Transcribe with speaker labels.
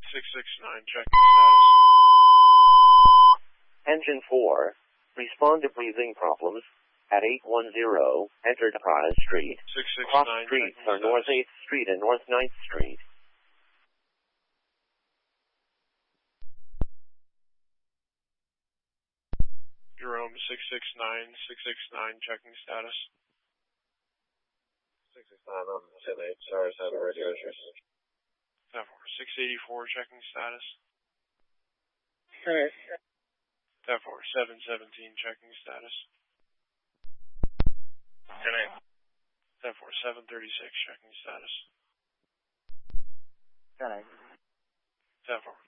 Speaker 1: 669, checking status.
Speaker 2: Engine 4, respond to breathing problems at 810 Enterprise Street.
Speaker 1: 669,
Speaker 2: Cross streets are North 8th Street and North 9th Street.
Speaker 1: Jerome 669, checking status.
Speaker 3: 669 on 10-8, sorry, I had a radio issue.
Speaker 1: 684, checking status.
Speaker 4: 10-8.
Speaker 1: 717, checking status.
Speaker 3: 10-8.
Speaker 1: 736, checking status.
Speaker 4: 10-8.